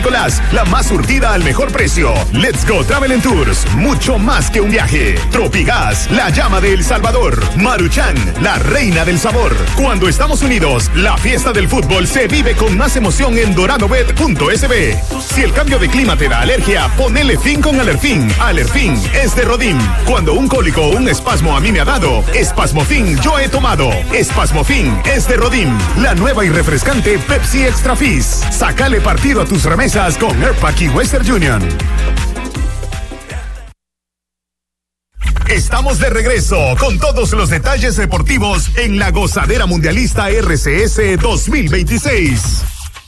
Nicolás, la más surtida al mejor precio. Let's Go Travel and Tours, mucho más que un viaje. Tropigas, la llama de El Salvador. Maruchan, la reina del sabor. Cuando estamos unidos, la fiesta del fútbol se vive con más emoción en doradobet.sb. Si el cambio de clima te da alergia, ponele fin con Alerfin. Alerfin es de Rodin. Cuando un cólico o un espasmo a mí me ha dado, Espasmofin yo he tomado. Espasmofin es de Rodin. La nueva y refrescante Pepsi Extra Fizz. Sácale partido a tus remesas con Airpack y Western Union. Estamos de regreso con todos los detalles deportivos en la Gozadera Mundialista RCS 2026.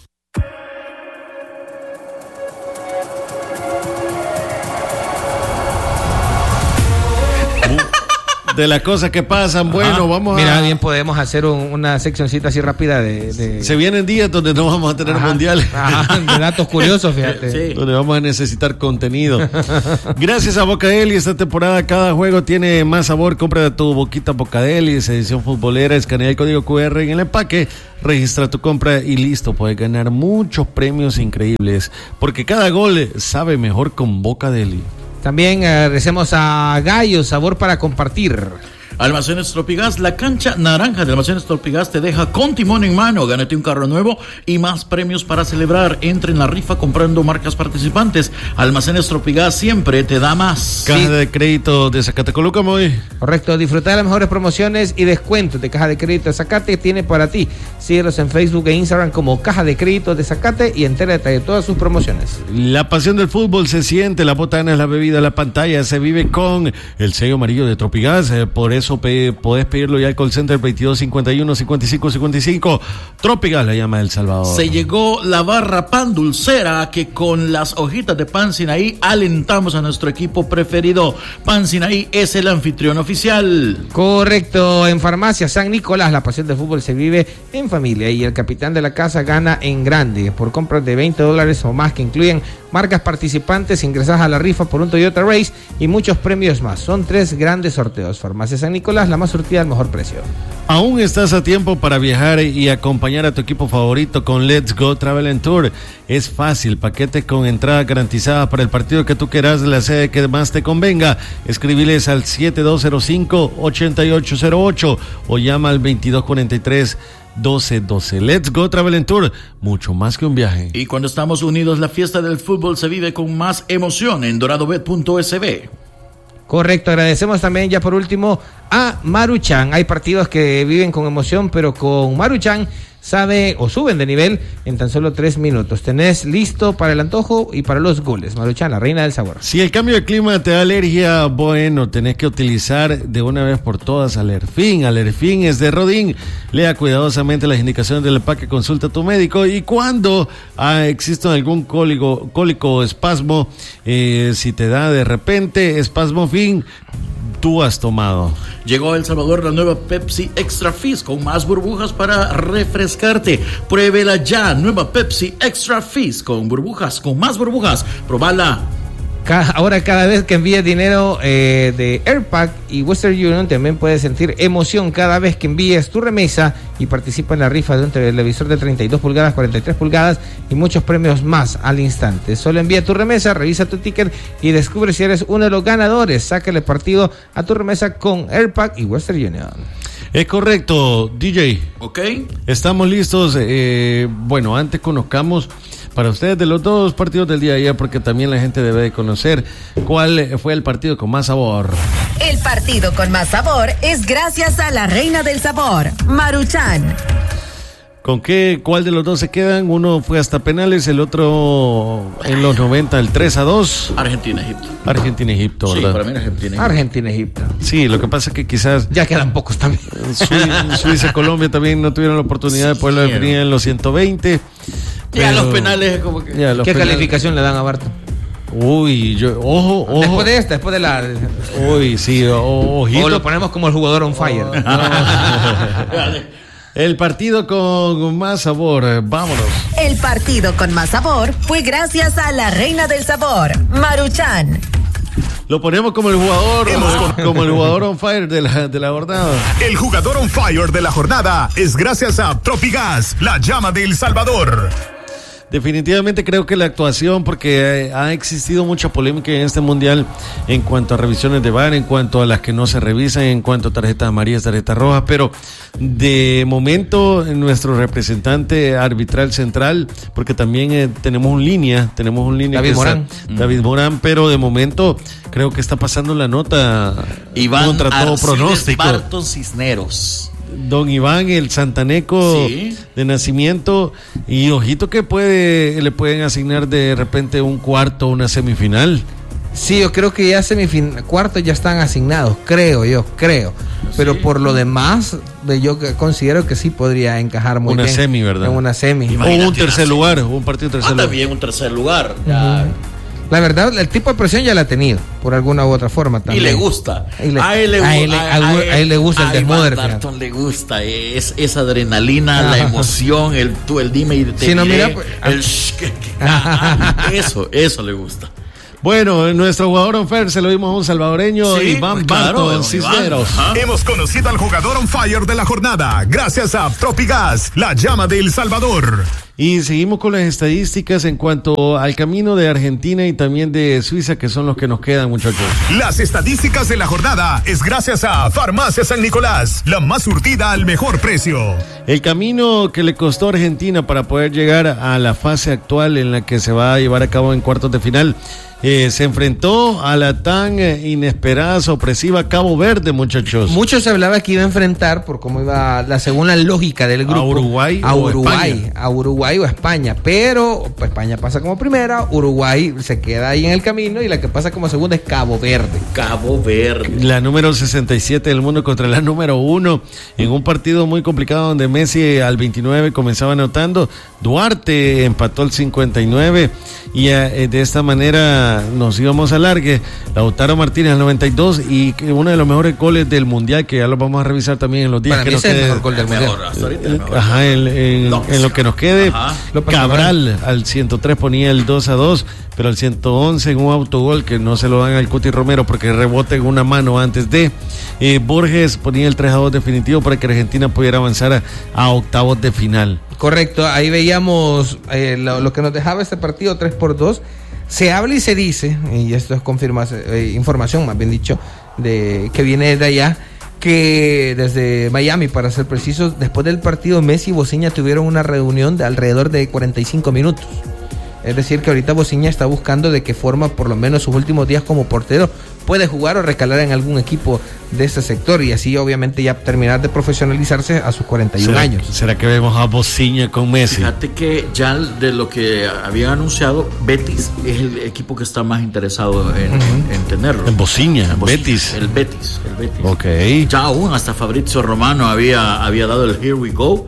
De las cosas que pasan, bueno, vamos a... Mira, bien podemos hacer una seccioncita así rápida de... Se vienen días donde no vamos a tener mundiales. De datos curiosos, fíjate. Sí. Donde vamos a necesitar contenido. Gracias a Bocadeli, esta temporada cada juego tiene más sabor. Compra tu boquita Bocadeli, edición futbolera, escanea el código QR en el empaque, registra tu compra y listo, puedes ganar muchos premios increíbles, porque cada gol sabe mejor con Bocadeli. También agradecemos a Gallo, sabor para compartir. Almacenes Tropigas, la cancha naranja de Almacenes Tropigas te deja con timón en mano. Gánate un carro nuevo y más premios para celebrar. Entre en la rifa comprando marcas participantes. Almacenes Tropigas siempre te da más. Caja de crédito de Zacatecoluca, muy. Correcto, disfrutar de las mejores promociones y descuentos de Caja de Crédito de Zacate tiene para ti. Síguelos en Facebook e Instagram como Caja de Crédito de Zacate y entérate de todas sus promociones. La pasión del fútbol se siente, la botana es la bebida, la pantalla se vive con el sello amarillo de Tropigas. Por eso podés pedirlo ya al call center 2251-5555. Tropigas, la llama del Salvador. Se llegó la barra pan dulcera que con las hojitas de Pan Sinaí alentamos a nuestro equipo preferido. Pan Sinaí es el anfitrión oficial. Correcto, en Farmacia San Nicolás la pasión del fútbol se vive en familia y el capitán de la casa gana en grande. Por compras de $20 o más que incluyen marcas participantes, ingresas a la rifa por un Toyota Race y muchos premios más. Son 3 grandes sorteos. Farmacia San Nicolás, la más surtida al mejor precio. Aún estás a tiempo para viajar y acompañar a tu equipo favorito con Let's Go Travel and Tour. Es fácil, paquete con entrada garantizada para el partido que tú quieras, la sede que más te convenga. Escribiles al 7205-8808 o llama al 2243-1212. Let's Go Travel and Tour, mucho más que un viaje. Y cuando estamos unidos, la fiesta del fútbol se vive con más emoción en doradobet.sb. Correcto, agradecemos también ya por último a Maruchan. Hay partidos que viven con emoción, pero con Maruchan sabe o suben de nivel en tan solo 3 minutos. Tenés listo para el antojo y para los goles. Maruchan, la reina del sabor. Si el cambio de clima te da alergia, bueno, tenés que utilizar de una vez por todas Alerfin. Alerfin es de Rodin. Lea cuidadosamente las indicaciones del empaque, consulta a tu médico y cuando existe algún cólico o espasmo, si te da de repente Espasmofin, tú has tomado. Llegó a El Salvador la nueva Pepsi Extra Fizz con más burbujas para refrescarte. Pruébela ya, nueva Pepsi Extra Fizz con burbujas, con más burbujas. Probala. Ahora cada vez que envíes dinero de Airpack y Western Union también puedes sentir emoción cada vez que envíes tu remesa y participa en la rifa de un televisor de 32 pulgadas, 43 pulgadas y muchos premios más al instante. Solo envía tu remesa, revisa tu ticket y descubre si eres uno de los ganadores. Sácale partido a tu remesa con Airpack y Western Union. Es correcto, DJ. Ok. Estamos listos. Bueno, antes conozcamos para ustedes de los 2 partidos del día de ayer, porque también la gente debe de conocer cuál fue el partido con más sabor. El partido con más sabor es gracias a la reina del sabor, Maruchan. ¿Cuál de los 2 se quedan? Uno fue hasta penales, el otro en los 90, el 3-2. Argentina-Egipto. Argentina-Egipto, ¿verdad? Sí, para mí Argentina-Egipto. Argentina-Egipto. Sí, lo que pasa es que quizás... Ya quedan pocos también. Suiza-Colombia también no tuvieron la oportunidad de poderlo definir en los 100-20. Ya los penales como que... ¿Qué calificación le dan a Barton? Uy, ojo. Después de la... Uy, sí, ojito. O lo ponemos como el jugador on fire. El partido con más sabor, vámonos. El partido con más sabor fue gracias a la reina del sabor, Maruchan. Lo ponemos como el jugador, como el jugador on fire de la jornada. El jugador on fire de la jornada es gracias a Tropigas, la llama de El Salvador. definitivamente creo que la actuación, porque ha existido mucha polémica en este mundial en cuanto a revisiones de VAR, en cuanto a las que no se revisan, en cuanto a tarjetas amarillas, tarjetas rojas, pero de momento nuestro representante arbitral central, porque también tenemos un línea David Morán. David Morán, pero de momento creo que está pasando la nota contra todo pronóstico. Barton Cisneros. Don Iván, el santaneco de nacimiento, y ojito que le pueden asignar de repente un cuarto, una semifinal. Sí, yo creo que ya cuartos ya están asignados, creo. Pero por lo demás, yo considero que sí podría encajar muy bien. Una semi, ¿verdad? En una semi. Imagínate, o un tercer lugar, un partido tercer lugar. También un tercer lugar. La verdad, el tipo de presión ya la ha tenido, por alguna u otra forma también. Y le gusta. A él le gusta el desmoder. A Barton le gusta esa adrenalina, la emoción, el dime y te no, diré, mira, eso le gusta. Bueno, nuestro jugador on fire se lo dimos a un salvadoreño, Iván Barton Cisneros. Hemos conocido al jugador on fire de la jornada gracias a Tropigas, la llama de El Salvador. Y seguimos con las estadísticas en cuanto al camino de Argentina y también de Suiza, que son los que nos quedan, muchachos. Las estadísticas de la jornada es gracias a Farmacia San Nicolás, la más surtida al mejor precio. El camino que le costó a Argentina para poder llegar a la fase actual en la que se va a llevar a cabo en cuartos de final, se enfrentó a la tan inesperada, sorpresiva Cabo Verde, muchachos. Mucho se hablaba que iba a enfrentar, por cómo iba según la lógica del grupo, a Uruguay o España, pero España pasa como primera, Uruguay se queda ahí en el camino y la que pasa como segunda es Cabo Verde. La número 67 del mundo contra la número 1 en un partido muy complicado donde Messi al 29 comenzaba anotando, Duarte empató al 59 y de esta manera nos íbamos a largue. Lautaro Martínez al 92 y uno de los mejores goles del mundial, que ya lo vamos a revisar también en los días. Para que mí es el mejor gol del mundial. Ajá, en lo que nos quede. Cabral al 103 ponía el 2-2, pero al 111 en un autogol que no se lo dan al Cuti Romero porque rebote en una mano antes de Borges ponía el 3-2 definitivo para que Argentina pudiera avanzar a octavos de final. Correcto, ahí veíamos lo que nos dejaba este partido 3-2. Se habla y se dice, y esto es información más bien dicho, que viene de allá, que desde Miami, para ser precisos, después del partido Messi y Bociña tuvieron una reunión de alrededor de 45 minutos. Es decir, que ahorita Bociña está buscando de qué forma, por lo menos sus últimos días como portero, puede jugar o recalar en algún equipo de ese sector y así obviamente ya terminar de profesionalizarse a sus 41 años. ¿Será que vemos a Bociña con Messi? Fíjate que ya de lo que habían anunciado, Betis es el equipo que está más interesado en tenerlo. En Bociña, Betis. El Betis. Ok. Ya aún hasta Fabrizio Romano había dado el here we go,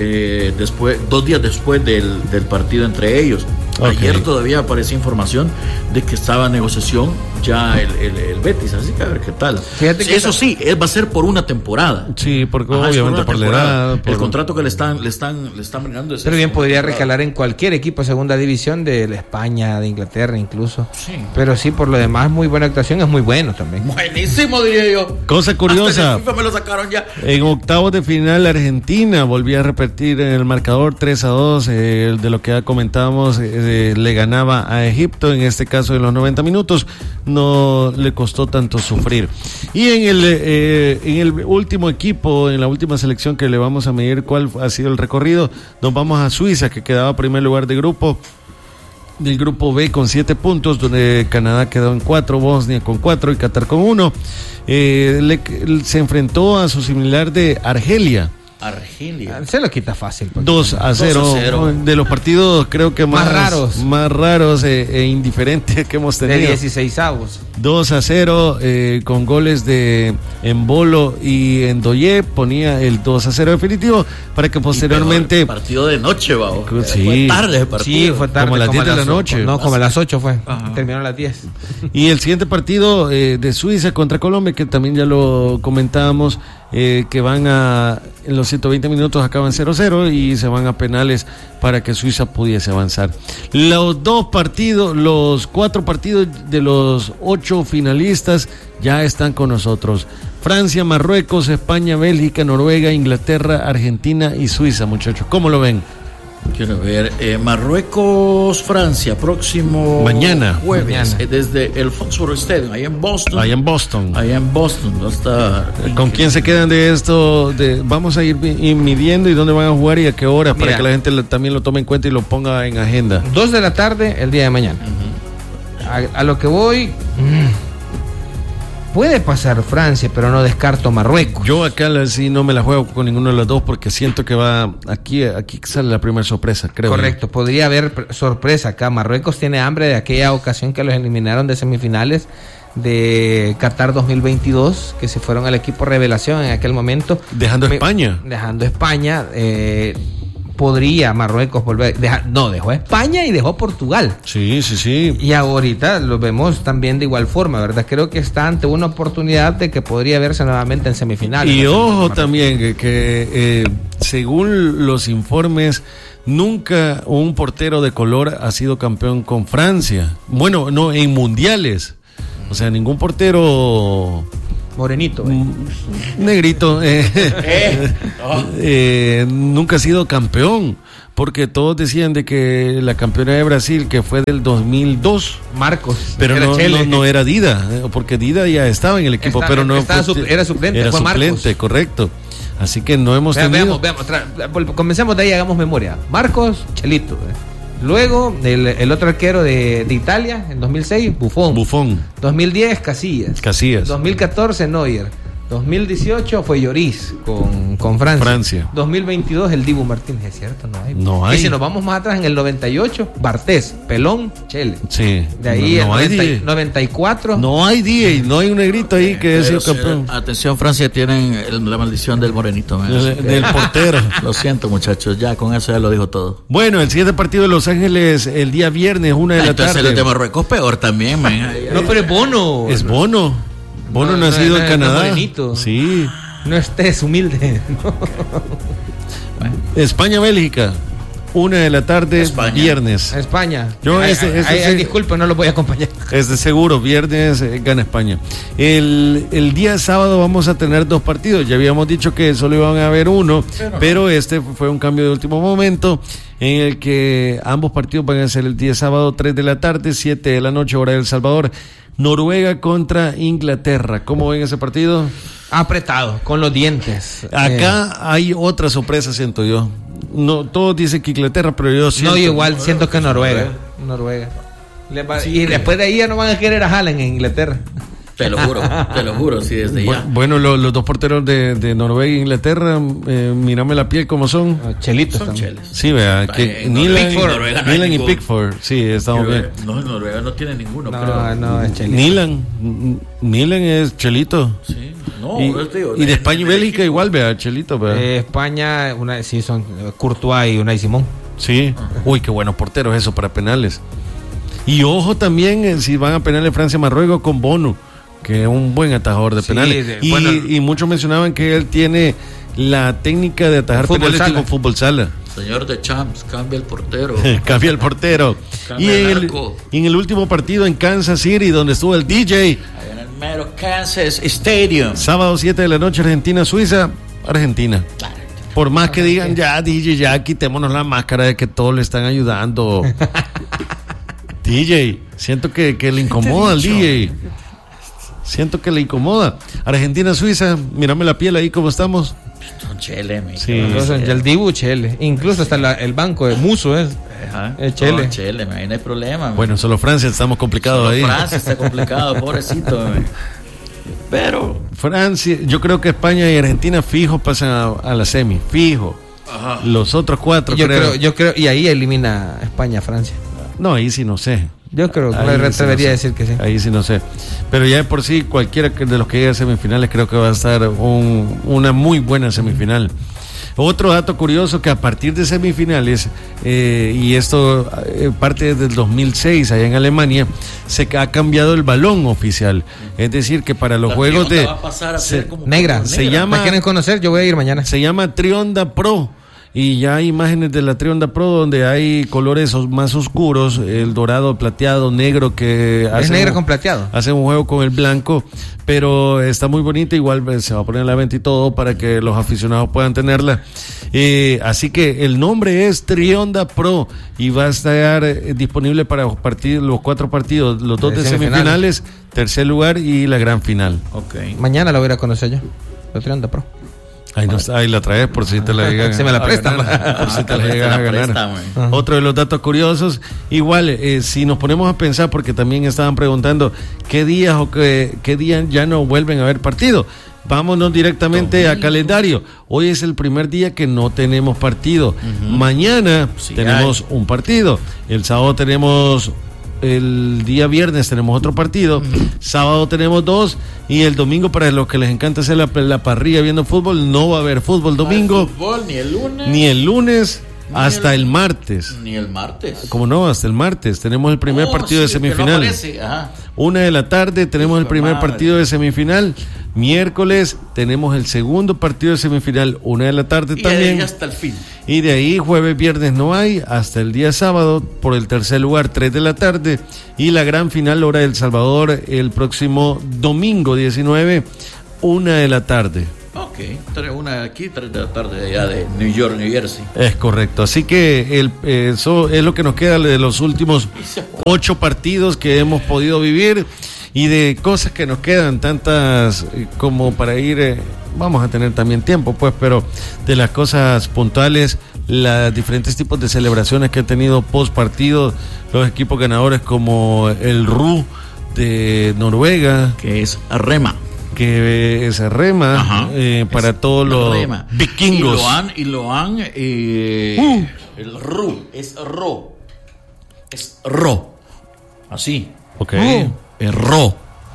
2 días después del partido entre ellos. Okay. Ayer todavía aparecía información de que estaba en negociación ya el Betis, así que a ver qué tal. Fíjate que eso sí, él va a ser por una temporada. Sí, porque obviamente por la edad. El contrato que le están brindando es. Pero bien podría recalar en cualquier equipo de segunda división de España, de Inglaterra incluso. Sí. Pero sí, por lo demás, muy buena actuación, es muy bueno también. Buenísimo, diría yo. Cosa curiosa. Hasta en el FIFA me lo sacaron ya. En octavos de final, Argentina volvía a repetir en el marcador 3-2, de lo que ya comentábamos. Le ganaba a Egipto, en este caso en los 90 minutos, no le costó tanto sufrir. Y en el último equipo, en la última selección que le vamos a medir cuál ha sido el recorrido, nos vamos a Suiza, que quedaba primer lugar del grupo B con 7 puntos, donde Canadá quedó en 4, Bosnia con 4 y Qatar con 1. Se enfrentó a su similar de Argelia. Se lo quita fácil. 2-0. De los partidos creo que más raros e indiferentes que hemos tenido. De 16 avos. 2-0 con goles de Embolo y Endoye, ponía el 2-0 definitivo para que posteriormente. Partido de noche, babo. Sí. Fue tarde el partido. Sí, fue tarde. Como a las 10 de la noche. No, como a las 8 fue. Terminó a las 10. Y el siguiente partido de Suiza contra Colombia, que también ya lo comentábamos, que van en los 120 minutos acaban 0-0 y se van a penales para que Suiza pudiese avanzar. Los 4 partidos de los 8 finalistas ya están con nosotros. Francia, Marruecos, España, Bélgica, Noruega, Inglaterra, Argentina y Suiza, muchachos. ¿Cómo lo ven? Quiero ver, Marruecos, Francia, próximo Mañana. jueves, desde el Foxborough Stadium, ahí en Boston. Allá en Boston. Va a estar. ¿Con quién se quedan de esto? Vamos a ir midiendo y dónde van a jugar y a qué hora, para que la gente también lo tome en cuenta y lo ponga en agenda. 2 de la tarde el día de mañana. A lo que voy, puede pasar Francia, pero no descarto Marruecos. Yo acá sí no me la juego con ninguno de los dos porque siento que va aquí sale la primera sorpresa, creo. Correcto, podría haber sorpresa acá. Marruecos tiene hambre de aquella ocasión que los eliminaron de semifinales de Qatar 2022, que se fueron al equipo revelación en aquel momento. Dejando España. Podría Marruecos volver. Dejó España y dejó Portugal. Sí. Y ahorita lo vemos también de igual forma, ¿verdad? Creo que está ante una oportunidad de que podría verse nuevamente en semifinales. Y ojo también que según los informes, nunca un portero de color ha sido campeón con Francia. Bueno, no, en mundiales. O sea, ningún portero... Morenito, negrito, nunca ha sido campeón, porque todos decían de que la campeona de Brasil, que fue del 2002, Marcos, pero no era Dida, porque Dida ya estaba en el equipo, pero no era suplente, era fue suplente, Marcos. Correcto. Así que no hemos tenido. Veamos, comencemos de ahí, hagamos memoria. Marcos, Chelito. Luego, el otro arquero de Italia, en 2006, Buffon. 2010, Casillas. 2014, Neuer. 2018 fue Lloris con Francia. 2022, el Dibu Martínez, ¿es cierto? No hay. Y si nos vamos más atrás, en el 98, Bartés, Pelón, Chele. Sí. De ahí, el 94. No hay DJ, no hay un negrito ahí que ha sido campeón. Atención, Francia, tienen la maldición del morenito. Del portero. Lo siento, muchachos, ya con eso ya lo dijo todo. Bueno, el siguiente partido de Los Ángeles, el día viernes, 1 de la tarde. Entonces el de Marruecos peor también, man. No, pero es Bono. Es Bono. Bono nacido en Canadá. Morenito. Sí. No estés humilde. Bueno. España-Bélgica, 1 de la tarde, viernes. España. Yo disculpe, no lo voy a acompañar. Es de seguro, viernes gana España. El día sábado vamos a tener 2 partidos. Ya habíamos dicho que solo iban a haber uno, pero este fue un cambio de último momento, en el que ambos partidos van a ser el día sábado, 3 de la tarde, 7 de la noche, hora de El Salvador. Noruega contra Inglaterra. ¿Cómo ven ese partido? Apretado, con los dientes. Acá hay otra sorpresa, siento yo. No, todos dicen que Inglaterra, pero yo siento... No, yo igual siento que Noruega. Y después de ahí ya no van a querer a Haaland en Inglaterra. Te lo juro, sí, desde ya. Bueno, los dos porteros de Noruega e Inglaterra, mírame la piel como son. Chelitos. Son cheles. Sí, vea, que Nilan y Pickford, sí, estamos bien. No, Noruega no tiene ninguno, no, es Chelito. Nilan es Chelito. Sí, y de España y Bélgica igual, vea, Chelito, vea. España, sí, son Courtois y Unai Simón. Sí, uy, qué buenos porteros eso para penales. Y ojo también, si van a penales Francia-Marruecos con Bono, que es un buen atajador de penales. Y muchos mencionaban que él tiene la técnica de atajar penales tipo fútbol sala. Señor de Champs, cambia el portero. Cambia el portero. Y en el último partido en Kansas City, donde estuvo el DJ. Ahí en el mero Kansas Stadium. Sábado 7 de la noche, Argentina-Suiza. Argentina. Por más que digan, ya DJ, ya quitémonos la máscara de que todos le están ayudando. DJ, siento que le incomoda al DJ. Siento que le incomoda. Argentina-Suiza, mírame la piel ahí, ¿cómo estamos? Son Chele, sí, el Dibu Chele. Incluso hasta el banco de Muso es Chele. No, Chele, ahí no hay problema. Bueno, solo Francia estamos complicados ahí. Francia está complicado, pobrecito. Pero Francia, yo creo que España y Argentina fijo pasan a la semi, fijo. Ajá. Los otros 4 yo creo, y ahí elimina España a Francia. No, ahí sí no sé. Yo creo que me atrevería a decir que sí. Ahí sí no sé. Pero ya de por sí, cualquiera de los que llegue a semifinales creo que va a estar una muy buena semifinal. Otro dato curioso, que a partir de semifinales, y esto parte desde el 2006 allá en Alemania, se ha cambiado el balón oficial. Es decir, que para los juegos de... Negra. Se llama... ¿Me quieren conocer? Yo voy a ir mañana. Se llama Trionda Pro. y ya hay imágenes de la Trionda Pro donde hay colores más oscuros, el dorado, plateado, negro, que es negro con plateado. Hace un juego con el blanco, pero está muy bonita, igual se va a poner en la venta y todo para que los aficionados puedan tenerla. Así que el nombre es Trionda Pro y va a estar disponible para los 4 partidos, los 2 de semifinales, tercer lugar y la gran final. Okay. Mañana la voy a ir a conocer yo, la Trionda Pro. Ahí la traes por si te la llegan. Se me la prestan. Por si te la llegas a ganar. Otro de los datos curiosos, igual, si nos ponemos a pensar, porque también estaban preguntando qué días o qué días ya no vuelven a haber partido. Vámonos directamente a calendario. Hoy es el primer día que no tenemos partido. Mañana tenemos un partido. El sábado tenemos... El día viernes tenemos otro partido, sábado tenemos 2 y el domingo, para los que les encanta hacer la parrilla viendo fútbol, no va a haber fútbol domingo. No hay fútbol, ni el lunes hasta el martes. Ni el martes. ¿Cómo no? Hasta el martes tenemos el primer partido de semifinal. 1:00 p.m. tenemos el primer partido de semifinal. Miércoles tenemos el segundo partido de semifinal, 1:00 p.m. también. Y de ahí hasta el fin. Y de ahí jueves, viernes no hay, hasta el día sábado por el tercer lugar, 3:00 p.m. Y la gran final, hora del Salvador, el próximo domingo 19, 1:00 p.m. Ok, 1 aquí, 3:00 allá de New York, New Jersey. Es correcto, así que eso es lo que nos queda de los últimos 8 partidos que hemos podido vivir y de cosas que nos quedan, tantas como para ir, vamos a tener también tiempo pues, pero de las cosas puntuales, los diferentes tipos de celebraciones que han tenido post partido los equipos ganadores, como el RU de Noruega, que es Rema. Que es Rema, para todos los Rema. vikingos. Y lo han el RU es RO. Es RO. Así. Ok. RO.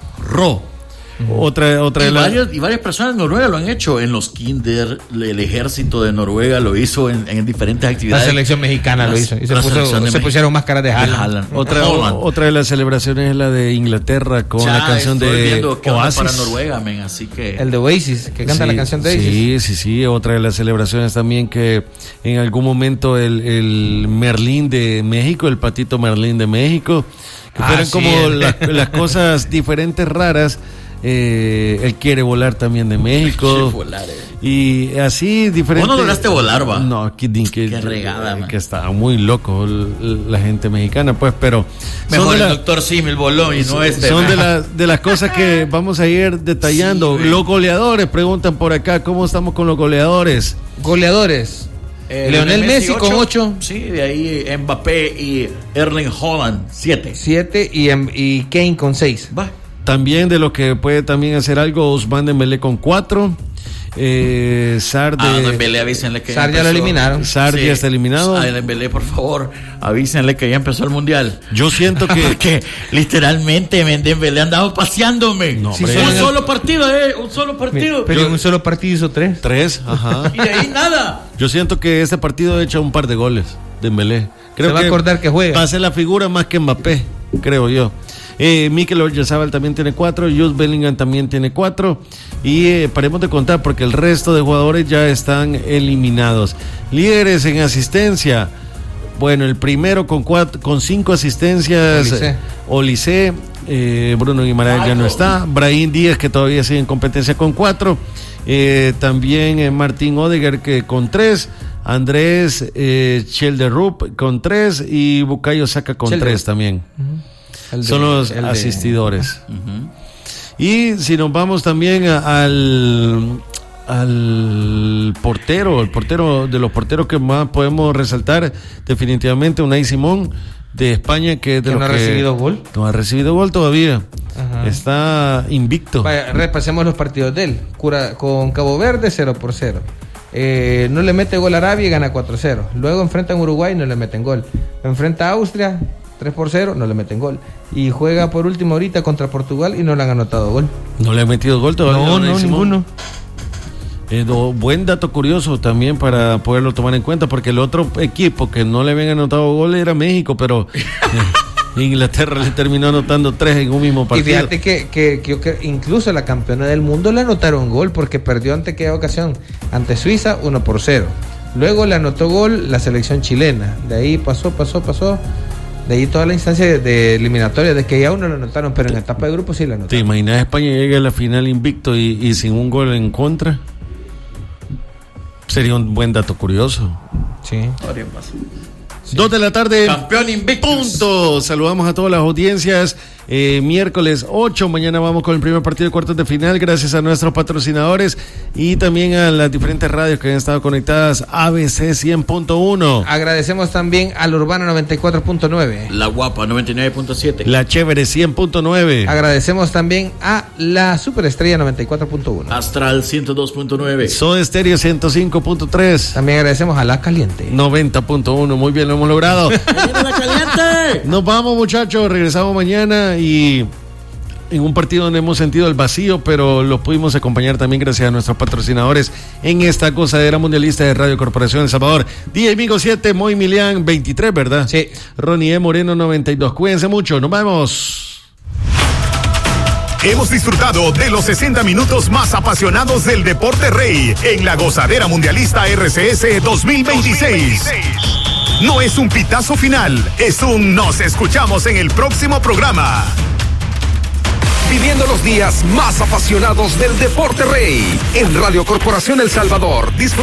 Otra de varias personas en Noruega lo han hecho en los kinder. El ejército de Noruega lo hizo en diferentes actividades. La selección mexicana lo hizo y se pusieron máscaras de Haaland. Otra de las celebraciones es la de Inglaterra con la canción de Oasis para Noruega, así que el de Oasis que canta la canción de Oasis. Sí, otra de las celebraciones también, que en algún momento el Merlín de México, el patito Merlín de México, que fueran como las cosas diferentes, raras. Él quiere volar también de México. Volar, y así diferente. ¿Vos no lograste volar, va? No, qué regada, que estaba muy loco la gente mexicana, pues, pero mejor el doctor Simil voló y no son de las cosas que vamos a ir detallando. Los goleadores, preguntan por acá, ¿cómo estamos con los goleadores? Lionel Messi con 8. Sí, de ahí Mbappé y Erling Haaland 7 y Kane con 6. Va. También de lo que puede también hacer algo, Ousmane Dembélé con 4. Sarr Dembélé, avísenle que Sarr ya lo eliminaron. Sarr ya está eliminado. Dembélé, por favor, avísenle que ya empezó el mundial. Yo siento que porque literalmente Dembélé andaba paseándome. No, sí, un solo partido. Pero en un solo partido hizo 3. Ajá. Y de ahí nada. Yo siento que este partido ha hecho un par de goles, Dembélé. Se va a acordar que juega. Va a ser la figura más que Mbappé, creo yo. Mikel Oyarzabal también tiene 4, Jude Bellingham también tiene 4 y paremos de contar porque el resto de jugadores ya están eliminados. Líderes en asistencia, bueno, el primero con 5 asistencias, Olise, Bruno Guimaraes ya no está, Brahim Díaz, que todavía sigue en competencia, con 4, también Martín Odegaard, que con 3, Andrés Chelderup con 3 y Bukayo Saka con 3 también. Son los asistidores. Y si nos vamos también al portero, el portero de los porteros que más podemos resaltar, definitivamente Unai Simón de España, que es de los no ha recibido gol. No ha recibido gol todavía. Está invicto. Vaya, repasemos los partidos de él. Con Cabo Verde 0-0. No le mete gol a Arabia y gana 4-0. Luego enfrentan a Uruguay y no le meten gol. Enfrenta a Austria 3-0, no le meten gol. Y juega por último ahorita contra Portugal y no le han anotado gol. ¿No le han metido gol todavía? No, ninguno. Buen dato curioso también para poderlo tomar en cuenta, porque el otro equipo que no le habían anotado gol era México, pero Inglaterra le terminó anotando 3 en un mismo partido. Y fíjate que incluso la campeona del mundo le anotaron gol porque perdió ante qué ocasión, ante Suiza 1-0. Luego le anotó gol la selección chilena. De ahí pasó. De ahí toda la instancia de eliminatoria, de que ya uno lo anotaron, pero en la etapa de grupo sí lo anotaron. ¿Te imaginas España llega a la final invicto y sin un gol en contra? Sería un buen dato curioso. Sí. Sí. 2 de la tarde. Campeón invicto. Punto. Saludamos a todas las audiencias. Miércoles 8. Mañana vamos con el primer partido de cuartos de final. Gracias a nuestros patrocinadores y también a las diferentes radios que han estado conectadas. ABC 100.1. Agradecemos también al Urbano 94.9. La Guapa 99.7. La Chévere 100.9. Agradecemos también a la Superestrella 94.1. Astral 102.9. Soda Estéreo 105.3. También agradecemos a La Caliente 90.1. Muy bien, lo hemos logrado. ¡La Caliente! Nos vamos, muchachos. Regresamos mañana y en un partido donde hemos sentido el vacío, pero lo pudimos acompañar también gracias a nuestros patrocinadores en esta gozadera mundialista de Radio Corporación El Salvador. DJ Migo 7, Moy Milian 23, ¿verdad? Sí. Ronnie E. Moreno 92. Cuídense mucho, nos vemos. Hemos disfrutado de los 60 minutos más apasionados del deporte rey en la gozadera mundialista RCS 2026. No es un pitazo final, es un nos escuchamos en el próximo programa. Viviendo los días más apasionados del deporte rey en Radio Corporación El Salvador. Disfruta